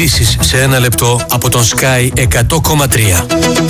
Ειδήσεις σε ένα λεπτό από τον Sky 100,3.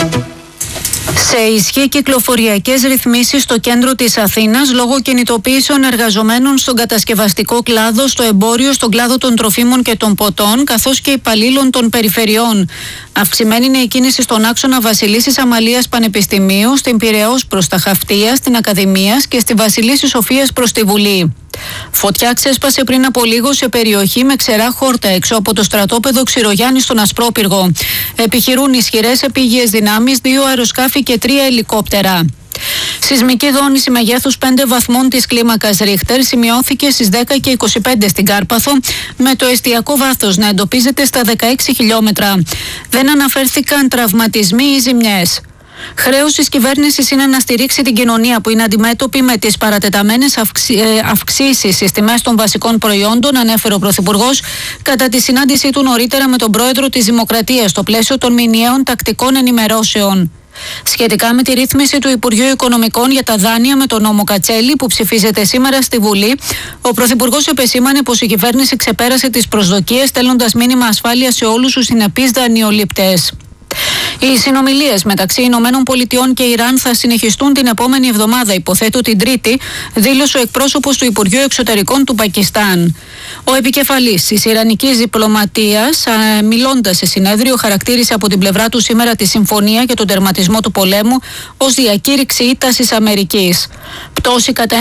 Σε ισχύ κυκλοφοριακές ρυθμίσεις στο κέντρο της Αθήνας λόγω κινητοποίησεων εργαζομένων στον κατασκευαστικό κλάδο, στο εμπόριο, στον κλάδο των τροφίμων και των ποτών, καθώς και υπαλλήλων των περιφερειών. Αυξημένη είναι η κίνηση στον άξονα Βασιλίσσης Αμαλίας Πανεπιστημίου, στην Πειραιώς προς τα Χαυτία, στην Ακαδημίας και στη Βασιλίσσης Σοφίας προς τη Βουλή. Φωτιά ξέσπασε πριν από λίγο σε περιοχή με ξερά χόρτα έξω από το στρατόπεδο Ξηρογιάννη στον Ασπρόπυργο. Επιχειρούν ισχυρές επίγειες δυνάμεις, 2 αεροσκάφη και 3 ελικόπτερα. Σεισμική δόνηση μεγέθους 5 βαθμών της κλίμακας Ρίχτερ σημειώθηκε στις 10 και 25 στην Κάρπαθο, με το εστιακό βάθος να εντοπίζεται στα 16 χιλιόμετρα. Δεν αναφέρθηκαν τραυματισμοί ή ζημιές. Χρέος της κυβέρνησης είναι να στηρίξει την κοινωνία που είναι αντιμέτωπη με τις παρατεταμένες αυξήσεις στις τιμές των βασικών προϊόντων, ανέφερε ο Πρωθυπουργός κατά τη συνάντησή του νωρίτερα με τον Πρόεδρο της Δημοκρατίας στο πλαίσιο των μηνιαίων τακτικών ενημερώσεων. Σχετικά με τη ρύθμιση του Υπουργείου Οικονομικών για τα δάνεια με τον νόμο Κατσέλη που ψηφίζεται σήμερα στη Βουλή, ο Πρωθυπουργός επεσήμανε πως η κυβέρνηση ξεπέρασε τις προσδοκίες, στέλνοντας μήνυμα ασφάλειας σε όλους τους συνεπείς δανειολήπτες. Οι συνομιλίες μεταξύ Ηνωμένων Πολιτειών και Ιράν θα συνεχιστούν την επόμενη εβδομάδα, υποθέτω την Τρίτη, δήλωσε ο εκπρόσωπος του Υπουργείου Εξωτερικών του Πακιστάν. Ο επικεφαλής της Ιρανικής διπλωματίας, μιλώντας σε συνέδριο, χαρακτήρισε από την πλευρά του σήμερα τη συμφωνία και τον τερματισμό του πολέμου ως διακήρυξη ήττας της Αμερικής. Πτώση κατά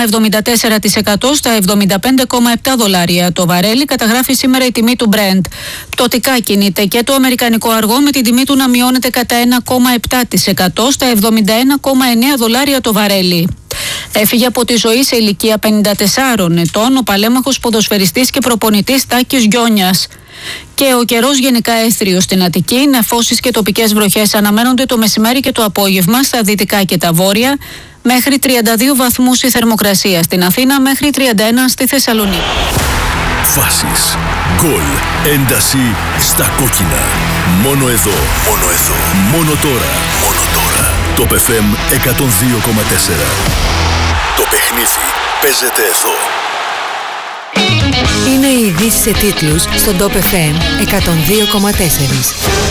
1,74% στα $75,7 το βαρέλι καταγράφει σήμερα η τιμή του Brent. Πτωτικά κινείται και το αμερικανικό αργό με την τιμή του να μειώνεται κατά 1,7% στα $71,9 το βαρέλι. Έφυγε από τη ζωή σε ηλικία 54 ετών ο παλέμαχος ποδοσφαιριστής και προπονητής Τάκης Γκιόνιας. Και ο καιρός γενικά έθριος στην Αττική, νεφώσεις και τοπικές βροχές αναμένονται το μεσημέρι και το απόγευμα στα δυτικά και τα βόρεια, μέχρι 32 βαθμούς η θερμοκρασία στην Αθήνα, μέχρι 31 στη Θεσσαλονίκη. Φάσεις, γκολ, ένταση στα κόκκινα. Μόνο εδώ, μόνο τώρα. Το FM 102,4. Το παιχνίδι παίζεται εδώ. Είναι οι ειδήσεις σε τίτλους στον Top FM 102,4.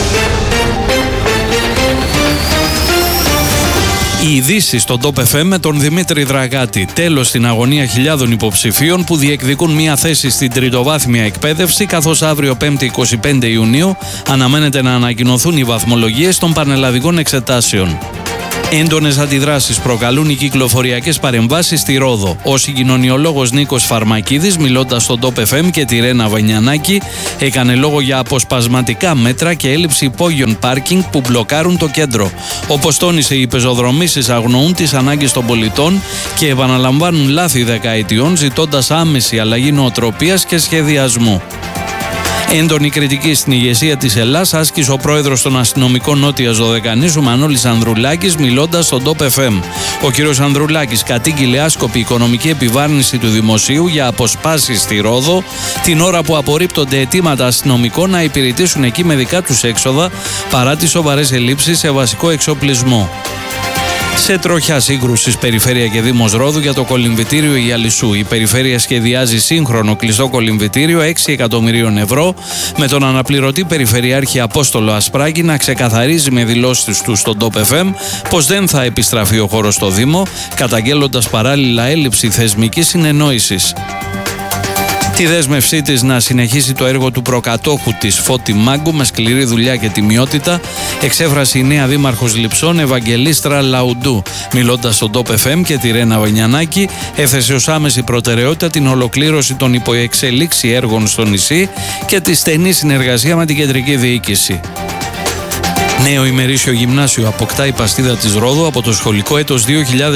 Οι ειδήσεις στον Top FM με τον Δημήτρη Δραγάτη. Τέλος στην αγωνία χιλιάδων υποψηφίων που διεκδικούν μία θέση στην τριτοβάθμια εκπαίδευση, καθώς αύριο 5η 25 Ιουνίου αναμένεται να ανακοινωθούν οι βαθμολογίες των πανελλαδικών εξετάσεων. Έντονες αντιδράσεις προκαλούν οι κυκλοφοριακές παρεμβάσεις στη Ρόδο. Ο συγκοινωνιολόγος Νίκος Φαρμακίδης, μιλώντας στον Top FM και τη Ρένα Βανιανάκη, έκανε λόγο για αποσπασματικά μέτρα και έλλειψη υπόγειων πάρκινγκ που μπλοκάρουν το κέντρο. Όπως τόνισε, οι πεζοδρομήσεις αγνοούν τις ανάγκες των πολιτών και επαναλαμβάνουν λάθη δεκαετιών, ζητώντας άμεση αλλαγή νοοτροπίας και σχεδιασμού. Έντονη κριτική στην ηγεσία της Ελλάς άσκησε ο πρόεδρος των αστυνομικών Νότιας Δωδεκανήσου Μανώλης Ανδρουλάκης, μιλώντας στον Top FM. Ο κ. Ανδρουλάκης κατήγγειλε άσκοπη οικονομική επιβάρυνση του δημοσίου για αποσπάσεις στη Ρόδο, την ώρα που απορρίπτονται αιτήματα αστυνομικών να υπηρετήσουν εκεί με δικά τους έξοδα, παρά τις σοβαρές ελλείψεις σε βασικό εξοπλισμό. Σε τροχιά σύγκρουσης περιφέρεια και Δήμος Ρόδου για το κολυμβητήριο Ιαλισσού. Η περιφέρεια σχεδιάζει σύγχρονο κλειστό κολυμβητήριο 6 εκατομμυρίων ευρώ, με τον αναπληρωτή περιφερειάρχη Απόστολο Ασπράκη να ξεκαθαρίζει με δηλώσεις του στον Top FM πως δεν θα επιστραφεί ο χώρος στο Δήμο, καταγγέλλοντας παράλληλα έλλειψη θεσμικής συνεννόησης. Τη δέσμευσή της να συνεχίσει το έργο του προκατόχου της Φώτη Μάγκου με σκληρή δουλειά και τιμιότητα εξέφρασε η νέα δήμαρχος Λειψών Ευαγγελίστρα Λαουντού. Μιλώντας στον Top FM και τη Ρένα Βανιανάκη, έθεσε ως άμεση προτεραιότητα την ολοκλήρωση των υποεξελίξη έργων στο νησί και τη στενή συνεργασία με την κεντρική διοίκηση. Νέο ημερήσιο γυμνάσιο αποκτά η Παστίδα της Ρόδου από το σχολικό έτος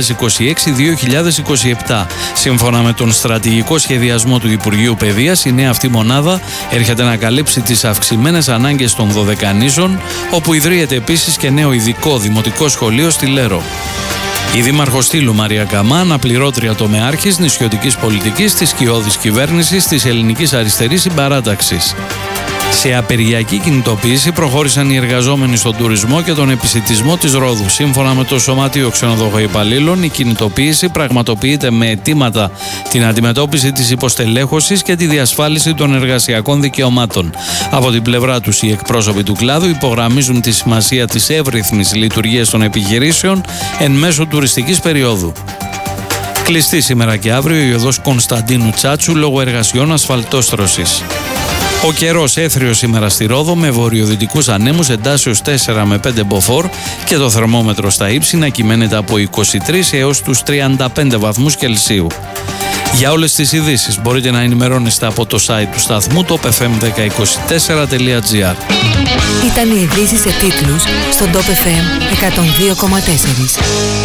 2026-2027. Σύμφωνα με τον στρατηγικό σχεδιασμό του Υπουργείου Παιδείας, η νέα αυτή μονάδα έρχεται να καλύψει τις αυξημένες ανάγκες των Δωδεκανήσων, όπου ιδρύεται επίσης και νέο ειδικό δημοτικό σχολείο στη Λέρο. Η Δήμαρχος Στήλου Μαρία Καμά, αναπληρώτρια τομεάρχης νησιωτικής πολιτικής της σκιώδης κυβέρνησης της Ελληνικής Αριστερής Συμπαράταξης. Σε απεργιακή κινητοποίηση προχώρησαν οι εργαζόμενοι στον τουρισμό και τον επισιτισμό της Ρόδου. Σύμφωνα με το Σωματείο Ξενοδοχοϊπαλλήλων, η κινητοποίηση πραγματοποιείται με αιτήματα την αντιμετώπιση της υποστελέχωσης και τη διασφάλιση των εργασιακών δικαιωμάτων. Από την πλευρά τους, οι εκπρόσωποι του κλάδου υπογραμμίζουν τη σημασία της εύρυθμης λειτουργίας των επιχειρήσεων εν μέσω τουριστικής περίοδου. Κλειστή σήμερα και αύριο η οδός Κωνσταντίνου Τσάτσου λόγω εργασιών ασφαλτόστρωσης. Ο καιρός έθριος σήμερα στη Ρόδο με βορειοδυτικούς ανέμους εντάσεως 4 με 5 μποφόρ και το θερμόμετρο στα ύψη να κυμαίνεται από 23 έως τους 35 βαθμούς Κελσίου. Για όλες τις ειδήσεις μπορείτε να ενημερώνεστε από το site του σταθμού topfm1024.gr. Ήταν οι ειδήσεις σε τίτλους στον Top FM 102,4.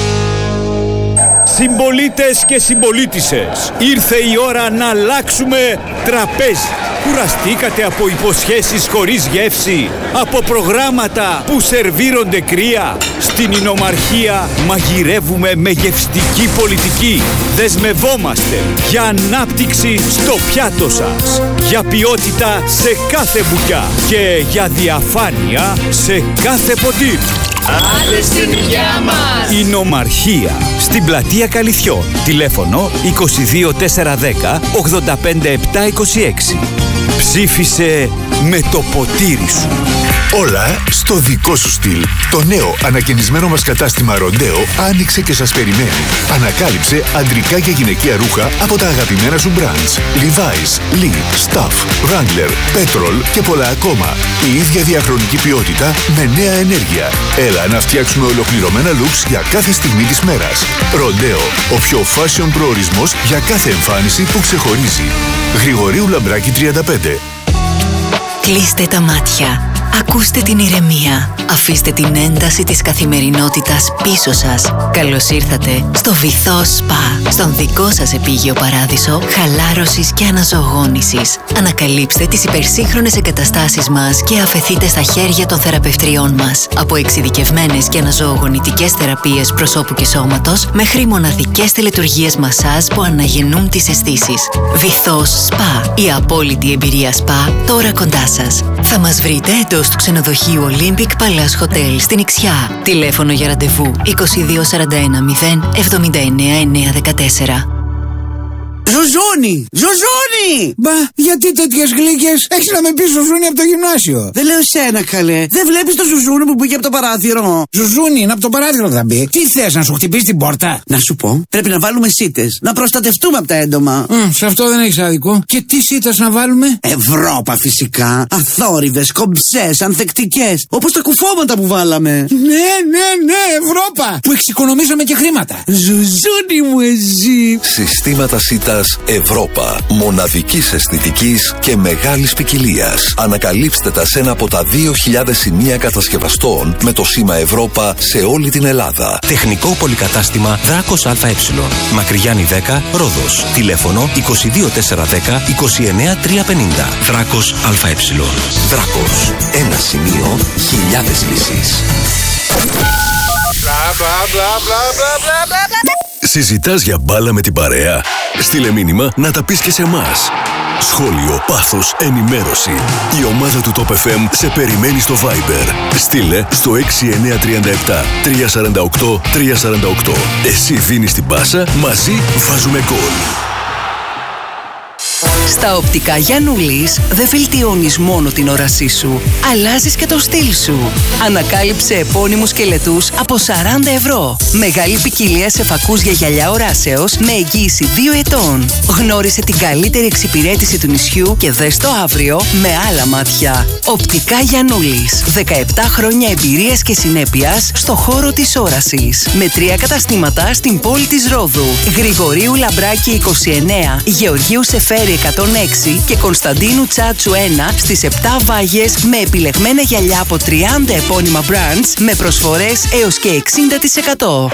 Συμπολίτες και συμπολίτισσες, ήρθε η ώρα να αλλάξουμε τραπέζι. Κουραστήκατε από υποσχέσεις χωρίς γεύση, από προγράμματα που σερβίρονται κρύα. Στην Ινομαρχία μαγειρεύουμε με γευστική πολιτική. Δεσμευόμαστε για ανάπτυξη στο πιάτο σας, για ποιότητα σε κάθε μπουκιά και για διαφάνεια σε κάθε ποτήρι. Άντε στην υγειά μας! Ινομαρχία, στην πλατεία Καλυθιών. Τηλέφωνο 22410 85726. Ψήφισε με το ποτήρι σου. Όλα στο δικό σου στυλ. Το νέο ανακαινισμένο μας κατάστημα Ροντέο άνοιξε και σας περιμένει. Ανακάλυψε αντρικά και γυναικεία ρούχα από τα αγαπημένα σου brands. Levi's, Lee, Stuff, Wrangler, Petrol και πολλά ακόμα. Η ίδια διαχρονική ποιότητα με νέα ενέργεια. Έλα να φτιάξουμε ολοκληρωμένα looks για κάθε στιγμή της μέρας. Ροντέο, ο πιο fashion προορισμός για κάθε εμφάνιση που ξεχωρίζει. Γρηγορίου Λαμπράκη 35. Κλείστε τα μάτια. Ακούστε την ηρεμία. Αφήστε την ένταση της καθημερινότητας πίσω σας. Καλώς ήρθατε στο Βυθό Σπα, στον δικό σας επίγειο παράδεισο χαλάρωσης και αναζωογόνησης. Ανακαλύψτε τις υπερσύγχρονες εγκαταστάσεις μας και αφεθείτε στα χέρια των θεραπευτριών μας. Από εξειδικευμένες και αναζωογονητικές θεραπείες προσώπου και σώματος μέχρι μοναδικές τελετουργίες μασάζ που αναγεννούν τις αισθήσεις. Βυθό Σπα, η απόλυτη εμπειρία σπα τώρα κοντά σας. Θα μας βρείτε εντός του ξενοδοχείου Olympic Palace Hotel στην Ιξιά. Τηλέφωνο για ραντεβού 2241 0 79 914. Ζουζούνι! Ζουζούνι! Μπα, γιατί τέτοιες γλύκες? Έχεις να με πεις Ζουζούνι από το γυμνάσιο. Δεν λέω εσένα, καλέ. Δεν βλέπεις το Ζουζούνι που μπήκε από το παράθυρο? Ζουζούνι είναι από το παράθυρο θα μπει. Τι θες, να σου χτυπήσει την πόρτα? Να σου πω, πρέπει να βάλουμε σίτες. Να προστατευτούμε από τα έντομα. Σε αυτό δεν έχεις άδικο. Και τι σίτες να βάλουμε? Ευρώπα φυσικά. Αθόρυβες, κομψές, ανθεκτικές. Όπως τα κουφώματα που βάλαμε. Ναι, Ευρώπα. Που εξοικονομήσαμε και χρήματα. Ζουζούνι μου εσύ. Συστήματα σίτας Ευρώπα. Μοναδικής αισθητικής και μεγάλης ποικιλίας. Ανακαλύψτε τα σε ένα από τα 2.000 σημεία κατασκευαστών με το σήμα Ευρώπα σε όλη την Ελλάδα. Τεχνικό πολυκατάστημα Δράκος ΑΕ. Μακριγιάννη 10, Ρόδος. Τηλέφωνο 22410 29350. Δράκος ΑΕ. Δράκος. Ένα σημείο, χιλιάδες λύσεις. Συζητάς για μπάλα με την παρέα? Στείλε μήνυμα να τα πεις και σε εμάς. Σχόλιο, πάθος, ενημέρωση. Η ομάδα του Top FM σε περιμένει στο Viber. Στείλε στο 6937 348 348. Εσύ δίνεις την πάσα, μαζί βάζουμε γκολ. Στα οπτικά Γιαννούλης δεν βελτιώνεις μόνο την όρασή σου, αλλάζεις και το στυλ σου. Ανακάλυψε επώνυμους σκελετούς από 40 ευρώ. Μεγάλη ποικιλία σε φακούς για γυαλιά οράσεως με εγγύηση 2 ετών. Γνώρισε την καλύτερη εξυπηρέτηση του νησιού και δες το αύριο με άλλα μάτια. Οπτικά Γιαννούλης. 17 χρόνια εμπειρίας και συνέπειας στο χώρο της όρασης. Με 3 καταστήματα στην πόλη της Ρόδου. Γρηγορίου Λαμπράκη 29, Γεωργίου Σεφέρη 106 και Κωνσταντίνου Τσάτσου 1 στις 7 Βάγες με επιλεγμένα γυαλιά από 30 επώνυμα brands με προσφορές έως και 60%.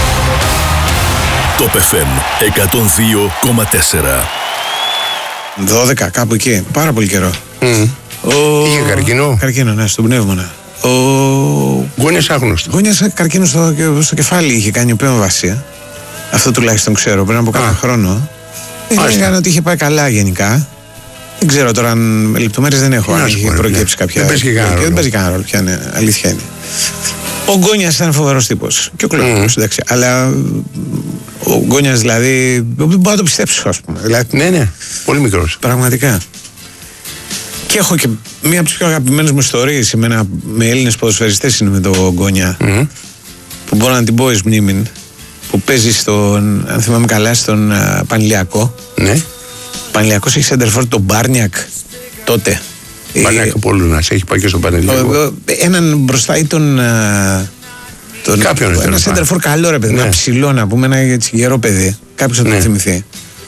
Top FM 102,4. 12 κάπου εκεί, πάρα πολύ καιρό. Είχε καρκίνο. Καρκίνο, ναι, στον πνεύμονα. Γόνιας άγνωστο. Γόνιας καρκίνο στο κεφάλι είχε κάνει επέμβαση. Αυτό τουλάχιστον ξέρω πριν από κάνα χρόνο. Έλεγαν ότι είχε πάει καλά γενικά. Δεν ξέρω τώρα αν λεπτομέρειες δεν έχω. Αν έχει προκύψει κάποια. Δεν παίζει κανένα ρόλο. Πια είναι αλήθεια είναι. Ο Γκόνιας ήταν φοβερός τύπος. Και ο Κλωβικός, εντάξει. Αλλά ο Γκόνιας δηλαδή. Δεν μπορώ να το πιστέψω, ας πούμε. Δηλαδή, ναι. Πολύ μικρός. Πραγματικά. Και έχω και μία από τις πιο αγαπημένες μου ιστορίες με Έλληνες ποδοσφαιριστές είναι με τον Γκόνια. Που μπορώ να την πω εις μνήμην. Που παίζει στον, αν θυμάμαι καλά, στον Πανηλιακό. Ναι. Ο Πανηλιακός έχει σέντερφορ τον Μπάρνιακ τότε. Μπάρνιακ από όλου να έχει πάει και στον Πανηλιακό. Έναν μπροστά ή τον. Κάποιον. Ένα σέντερφορ καλό ρε παιδί. Ένα ψηλό να πούμε, ένα γερό παιδί. Κάποιος θα το θυμηθεί.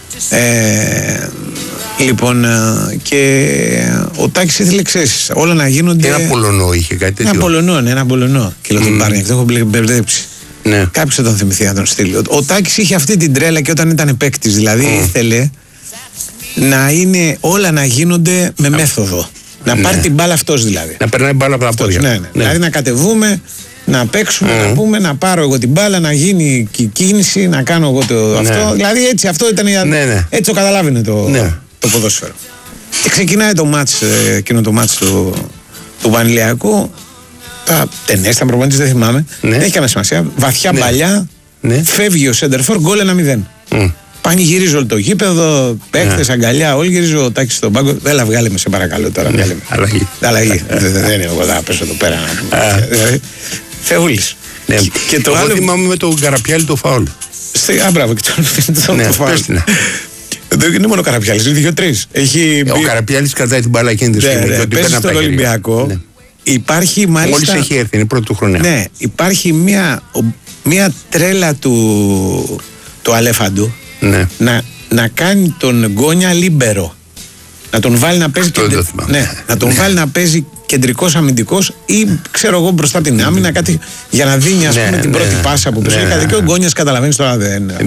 Λοιπόν, και ο Τάκης ήθελε, ξέρεις, όλα να γίνονται. Ένα Πολωνό είχε κάτι τέτοιο. Ένα Πολωνό. Και λέω τον Μπάρνιακ, το έχω μπερδέψει. Ναι. Κάποιος θα τον θυμηθεί να τον στείλει. Ο Τάκης είχε αυτή την τρέλα και όταν ήταν παίκτης. Δηλαδή ήθελε να είναι όλα να γίνονται με μέθοδο. Να πάρει την μπάλα αυτός δηλαδή. Να περνάει μπάλα από τα πόδια. Ναι. Δηλαδή να κατεβούμε, να παίξουμε, να πούμε, να πάρω εγώ την μπάλα, να γίνει κίνηση, να κάνω εγώ αυτό. Δηλαδή έτσι, αυτό ήταν. Έτσι το καταλάβαινε το ποδόσφαιρο. Και ξεκινάει το μάτς, εκείνο το μάτς του Πανηλιακού. Ήταν προπονητής, δεν θυμάμαι. Δεν έχει καμία σημασία. Βαθιά παλιά, φεύγει ο σέντερφορ, γκολ 1-0. Πανηγυρίζει όλο το γήπεδο, παίκτες, αγκαλιά, όλοι γυρίζει ο Τάκης στον πάγκο. Έλα, βγάλε με, σε παρακαλώ τώρα. Αλλαγή. Δεν είναι εγώ να πέσω εδώ πέρα. Θεούλης. Εγώ θυμάμαι με τον Καραπιάλη το φάουλ. Μπράβο, και το φάουλ. Δεν είναι μόνο ο Καραπιάλης, είναι 2-3. Ο Καραπιάλης κρατάει την μπάλα εκείνη τη στιγμή. Παίζει στον Ολυμπιακό. Υπάρχει μάλιστα. Μόλις έχει έρθει, είναι η πρώτη του χρονιά. Ναι, υπάρχει μια τρέλα του Αλέφαντου να κάνει τον Γκόνια λίμπερο. Να τον βάλει να παίζει να τον βάλει να παίζει κεντρικός αμυντικός ή ξέρω εγώ μπροστά την άμυνα, κάτι για να δίνει ας πούμε την πρώτη πάσα που πες. Και ο Γκόνιας καταλαβαίνεις τώρα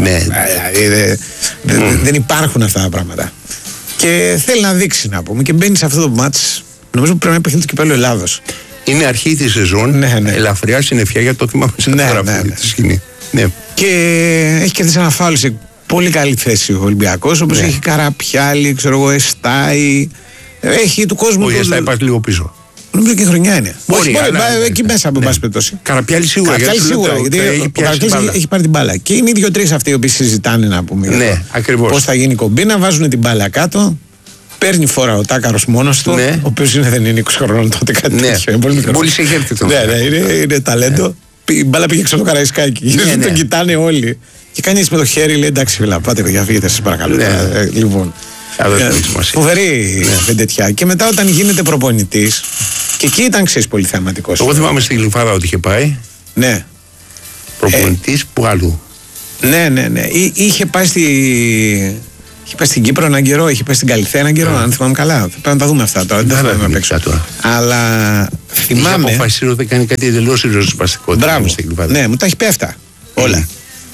δεν υπάρχουν αυτά τα πράγματα. Και θέλει να δείξει να πούμε και μπαίνει σε αυτό το μάτς. Νομίζω που πρέπει να είναι παιχνίδι του Κυπέλλου Ελλάδος. Είναι αρχή τη σεζόν, ελαφριά συννεφιά για το θυμάμαι σε τη σκηνή. Και έχει κερδίσει ένα φάουλ σε πολύ καλή θέση ο Ολυμπιακός, όπως έχει Καραπιάλη, ξέρω εγώ, Εστάι. Έχει του κόσμου. Ο Εστάι πάει λίγο πίσω. Νομίζω και χρονιά είναι. Μπορεί, εκεί μέσα από πάση περιπτώσει. Καραπιάλη σίγουρα. Γιατί ο Καραπιάλης έχει πάρει την μπάλα. Και είναι οι 2-3 αυτοί οι οποίοι συζητάνε να πούμε. Ναι, ακριβώς. Πώς θα γίνει η κομπίνα, βάζουν την μπάλα κάτω. Παίρνει φορά ο Τάκαρος μόνος του, ο οποίος δεν είναι 20 χρονών τότε, κάτι τέτοιο. Είναι πολύ μικρό. Μόλις έχει έρθει το. Είναι ταλέντο. Η μπάλα πήγε έξω από το Καραϊσκάκι. Τον κοιτάνε όλοι. Και κάνει έτσι με το χέρι, λέει εντάξει, φίλα, πάτε παιδιά, φύγετε, σας παρακαλώ. Λοιπόν. Φοβερή βεντετιά. Και μετά όταν γίνεται προπονητής, και εκεί ήταν ξέρεις πολύ θεαματικός. Εγώ θυμάμαι στη Γλυφάδα ότι είχε πάει. Ναι. Προπονητής που άλλου. Ναι. Είχε πάει στην Κύπρο έναν καιρό, είχε πάει στην Καλυθέα έναν καιρό, αν θυμάμαι καλά. Πρέπει να τα δούμε αυτά τώρα. Δεν θα παίξω. Αλλά θυμάμαι. Είχε αποφασίσει ότι κάνει κάτι εντελώς ριζοσπαστικό. Μπράβο. Ναι, μου τα έχει πει αυτά. Όλα.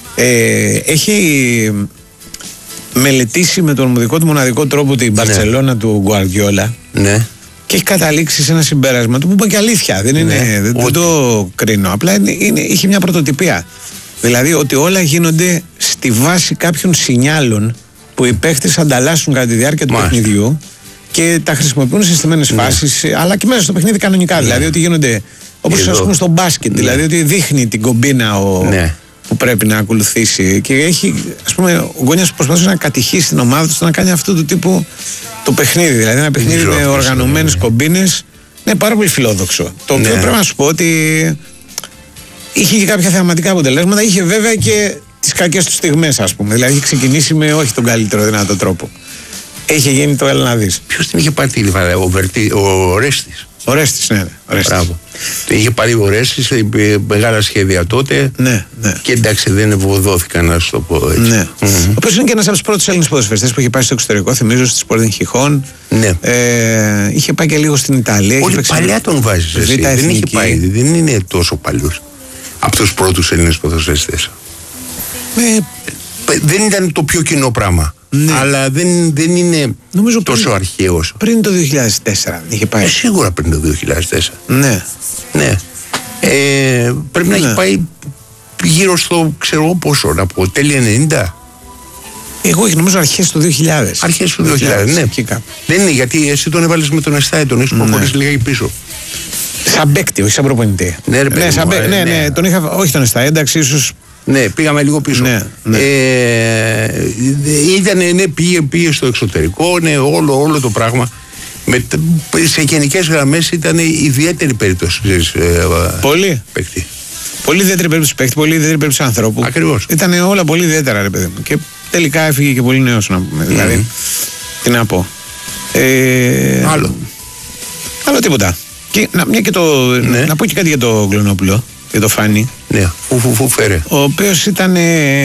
Έχει μελετήσει με τον δικό του μοναδικό τρόπο την Μπαρσελόνα του Γκουαρδιόλα. Ναι. Και έχει καταλήξει σε ένα συμπέρασμα του που είπα και αλήθεια. Δεν το κρίνω. Απλά είχε μια πρωτοτυπία. Δηλαδή ότι όλα γίνονται στη βάση κάποιων σινιάλων που οι παίχτες ανταλλάσσουν κατά τη διάρκεια του παιχνιδιού και τα χρησιμοποιούν σε συστημένες φάσεις, αλλά και μέσα στο παιχνίδι κανονικά. Δηλαδή ότι γίνονται όπως ας πούμε στο μπάσκετ. Δηλαδή ότι δείχνει την κομπίνα που πρέπει να ακολουθήσει. Και έχει, ας πούμε, ο Γκόνιας προσπαθούσε να κατηχήσει την ομάδα του να κάνει αυτού του τύπου το παιχνίδι. Δηλαδή ένα παιχνίδι με οργανωμένες κομπίνες. Ναι, πάρα πολύ φιλόδοξο. Το οποίο πρέπει να σου πω ότι είχε και κάποια θεαματικά αποτελέσματα. Είχε βέβαια και τις κακές του στιγμές, ας πούμε. Δηλαδή, έχει ξεκινήσει με όχι τον καλύτερο δυνατό τρόπο. Έχει γίνει το έλα να δεις. Ποιος την είχε πάρει τη Λιβαδιά, ο Ρέστης. Ο Ρέστης, ναι. Μπράβο. Είχε πάρει ο Ρέστης, μεγάλα σχέδια τότε. Ναι. Και εντάξει, δεν ευωδόθηκαν, να σου το πω έτσι. Ναι. Ο οποίος είναι και ένας από τους πρώτους Έλληνες ποδοσφαιριστές που είχε πάει στο εξωτερικό, θυμίζω, στη Sporting Χιχών. Ναι. Είχε πάει και λίγο στην Ιταλία. Πολύ παλιά τον βάζεις εσύ. Δεν είχε πάει, δεν είναι τόσο παλιός. Από τους πρώτους Έλληνες ποδοσφαιριστές. Δεν ήταν το πιο κοινό πράγμα. Ναι. Αλλά δεν είναι νομίζω τόσο αρχαίος. Πριν το 2004 είχε πάει. Σίγουρα πριν το 2004. Ναι. Πρέπει να έχει πάει γύρω στο, ξέρω πόσο, να πω, τέλη 90. Εγώ νομίζω αρχές του 2000. Αρχές του 2000, ναι. Δεν είναι, γιατί εσύ τον έβαλες με τον Εστάι, τον ήσουν προχωρήσει λίγα πίσω. Σαν παίκτη, όχι σαν προπονητή. Ναι, ρε παιδί μου, ναι, τον είχα, όχι τον Εστάι, εντάξει, ίσως. Ναι, πήγαμε λίγο πίσω. Ναι. Πήγε στο εξωτερικό, ναι, όλο το πράγμα. Σε γενικές γραμμές ήταν ιδιαίτερη περίπτωση. Πολύ. Παίκτη. Πολύ ιδιαίτερη περίπτωση παίκτη, πολύ ιδιαίτερη περίπτωση άνθρωπου. Ακριβώς. Ήταν όλα πολύ ιδιαίτερα, ρε παιδί μου. Και τελικά έφυγε και πολύ νέος, να πούμε. Δηλαδή, τι να πω. Άλλο τίποτα. Και, να πω και κάτι για το Γκλωνόπουλο, για το Φάνη. Ναι, φέρε. Ο οποίος ήταν.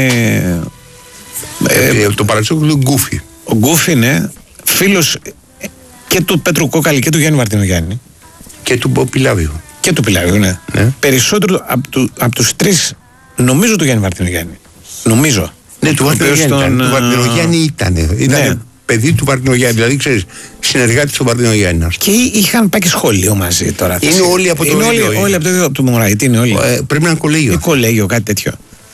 Το Παρατσόκουλο Γκούφι. Ο Γκούφι, ναι. Φίλος και του Πέτρου Κόκαλη και του Γιάννη Βαρτινογιάννη. Και του Πιλάβιου. Και του Πιλάβιου, ναι. Περισσότερο από τους τρεις, νομίζω του Γιάννη Βαρτινογιάννη. Νομίζω. Ναι, του Βαρτινογιάννη ήταν. Παιδί του Βαρτινογιάννη, δηλαδή ξέρεις, συνεργάτης του Βαρτινογιάννη. Και είχαν πάει και σχολείο μαζί τώρα. Είναι όλοι από το ίδιο. Όλοι από το Μωράιτη, είναι όλοι. Πρέπει να είναι κολέγιο. Κολέγιο, κάτι τέτοιο.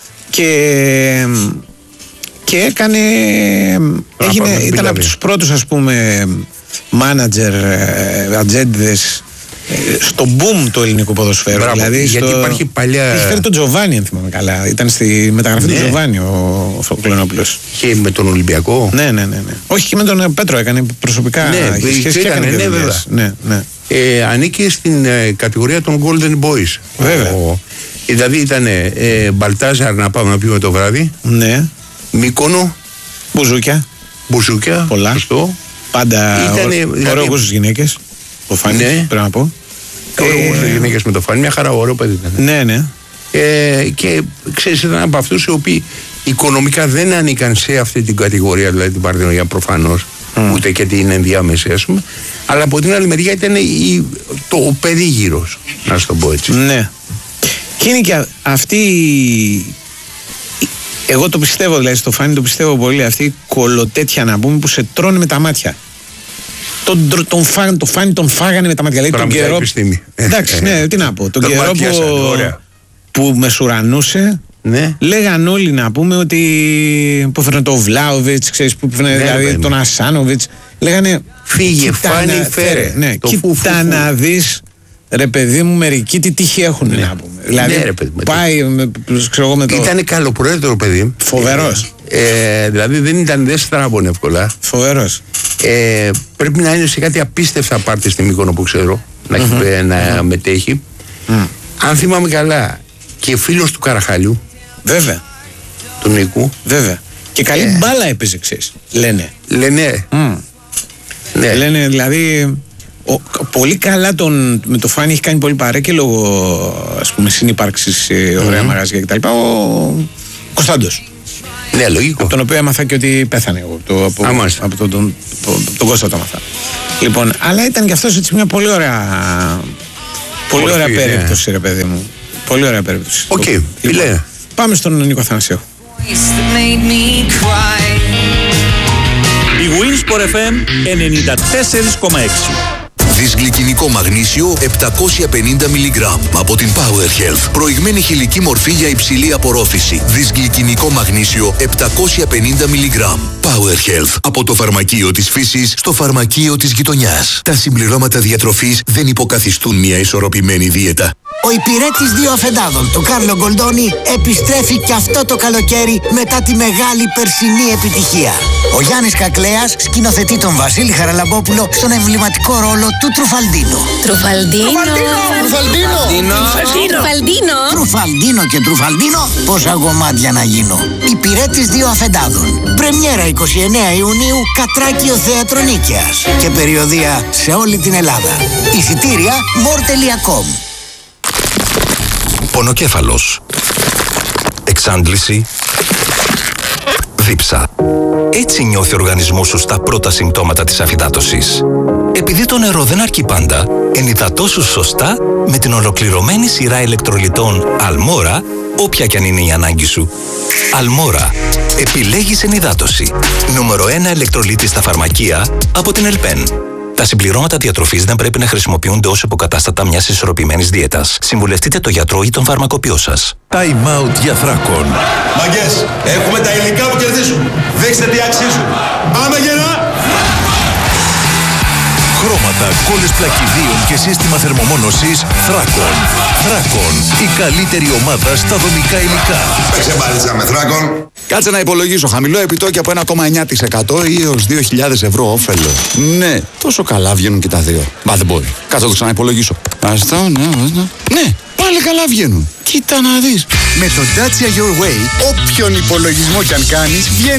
Και έκανε. Ήταν από τους πρώτους, ας πούμε, μάνατζερ, ατζέντιδες στο boom του ελληνικού ποδοσφαίρου. Δηλαδή γιατί υπάρχει παλιά. Έχει φέρει τον Τζοβάνι, αν θυμάμαι καλά. Ήταν στη μεταγραφή του Τζοβάνι ο Κλωνόπουλος. Και με τον Ολυμπιακό. Ναι. Όχι, και με τον Πέτρο έκανε προσωπικά. Ναι, βέβαια. Ανήκει στην κατηγορία των Golden Boys. Βέβαια. Δηλαδή ήταν Μπαλτάζαρ, να πάμε να πιούμε το βράδυ. Ναι. Μύκονο. Μπουζούκια. Πολλά. Σωστό. Πάντα ωραίο στις γυναίκες. Το Φάνη, πρέπει να πω. Ωραίο γυναίκες με το Φάνη, μια χαρά ωραίο παιδί ήταν. Ναι. Και ξέρεις, ήταν από αυτούς οι οποίοι οικονομικά δεν ανήκαν σε αυτή την κατηγορία, δηλαδή την Παρτινογιά προφανώς, ούτε και την ενδιάμεση, ας πούμε. Αλλά από την άλλη μεριά ήταν το παιδί γύρος, να σου το πω έτσι. Ναι. Και είναι και αυτή. Εγώ το πιστεύω, δηλαδή στο Φάνη το πιστεύω πολύ. Αυτή η κολοτέτια, να πούμε, που σε τρώνε με τα μάτια. Το Φάνη τον φάγανε με τα μάτια. Δηλαδή τον καιρό. Εντάξει, ναι, τι να πω. Τον καιρό που μεσουρανούσε, λέγαν όλοι, να πούμε, ότι. Που έφερνε τον Βλάοβιτς, ξέρεις, που έφερνε δηλαδή τον Ασάνοβιτς. Λέγανε. Φύγε, Φάνη, φέρε. Ναι, κοίτα να δεις. Ρε παιδί μου, μερικοί τι τύχη έχουν, να πούμε. Δηλαδή, ρε παιδί, πάει, ξέρω εγώ, με το. Ήταν καλοπροαίρετο παιδί. Φοβερός. Δηλαδή δεν στράβωνε εύκολα. Φοβερός. Πρέπει να είναι σε κάτι απίστευτα πάρτι στη Μύκονο που ξέρω. Να μετέχει. Αν θυμάμαι καλά, και φίλος του Καραχάλιου. Βέβαια. Του Νίκου. Βέβαια. Και καλή μπάλα έπαιζε, ξέρεις. Λένε. Ναι. Λένε, δηλαδή. Πολύ καλά με το Φάνη έχει κάνει πολύ παρέα και λόγω, ας πούμε, συνύπαρξης σε ωραία μαγαζιά κτλ. Ο Κωνσταντός. Ναι, λογικό. Από τον οποίο έμαθα και ότι πέθανε εγώ. Από τον Κώστα το έμαθα. Λοιπόν, αλλά ήταν και αυτός έτσι μια πολύ ωραία. Πολύ ωραία περίπτωση, ρε παιδί μου. Πολύ ωραία περίπτωση. Οκ, φίλε. Πάμε στον Νίκο Αθανασίου. Η Winsport FM 94,6. Δυσγλυκινικό μαγνήσιο 750 mg από την Power Health. Προηγμένη χηλική μορφή για υψηλή απορρόφηση. Δυσγλυκινικό μαγνήσιο 750 mg. Power Health. Από το φαρμακείο της φύσης στο φαρμακείο της γειτονιάς. Τα συμπληρώματα διατροφής δεν υποκαθιστούν μια ισορροπημένη δίαιτα. Ο υπηρέτης δύο αφεντάδων του Κάρλο Γκολντόνι επιστρέφει και αυτό το καλοκαίρι μετά τη μεγάλη περσινή επιτυχία. Ο Γιάννης Κακλέας σκηνοθετεί τον Βασίλη Χαραλαμπόπουλο στον εμβληματικό ρόλο του Τρουφαλντίνο. Τρουφαλντίνο και Τρουφαλντίνο, πόσα γομάτια να γίνω. Υπηρέτης δύο αφεντάδων. Πρεμιέρα 29 Ιουνίου, Κατράκιο Θέατρο Νίκαιας. Και περιοδεία σε όλη την Ελλάδα. Εισιτήρια more.com. Πονοκέφαλος. Εξάντληση. Δίψα. Έτσι νιώθει ο οργανισμός σου στα πρώτα συμπτώματα της αφυδάτωσης. Επειδή το νερό δεν αρκεί πάντα, ενυδατώσου σωστά με την ολοκληρωμένη σειρά ηλεκτρολιτών Αλμόρα, όποια κι αν είναι η ανάγκη σου. Αλμόρα. Επιλέγεις ενυδάτωση. Νούμερο 1 ηλεκτρολίτη στα φαρμακεία από την Ελπέν. Τα συμπληρώματα διατροφής δεν πρέπει να χρησιμοποιούνται ως υποκατάστατα μιας ισορροπημένης δίαιτας. Συμβουλευτείτε το γιατρό ή τον φαρμακοποιό σας. Time out για Θράκον. Μαγκές, έχουμε τα υλικά που κερδίζουν. Δείξτε τι αξίζουν. Πάμε γερά! Χρώματα, κόλλες πλακιδίων και σύστημα θερμομόνωσης Θράκον. Θράκον, η καλύτερη ομάδα στα δομικά υλικά. Παίξε μπάλιτσα με Θράκον. Κάτσε να υπολογίσω. Χαμηλό επιτόκιο από 1,9% ή έως 2.000 ευρώ όφελο. Ναι, τόσο καλά βγαίνουν και τα δύο. Μα δεν μπορεί. Κάτσε να το ξαναυπολογίσω. Ναι, πάλι καλά βγαίνουν. Κοίτα να δεις. Με το Dacia Your Way, όποιον υπολογισμό κι αν κάνεις, βγαίνει